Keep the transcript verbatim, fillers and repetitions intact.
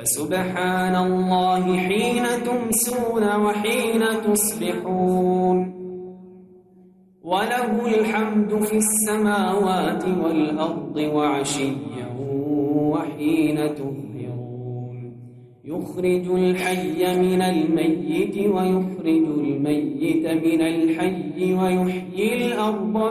فسبحان الله حين تمسون وحين تصبحون وله الحمد في السماوات والأرض وعشيا وحين تظهرون يخرج الحي من الميت ويخرج الميت من الحي ويحيي الأرض